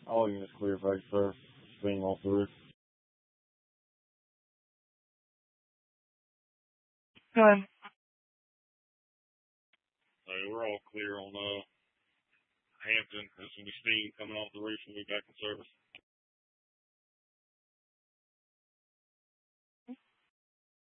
All units clear, thank you, sir. Steam off the roof. Done. Hey, we're all clear on Hampton. There's some steam coming off the roof and we'll be back in service.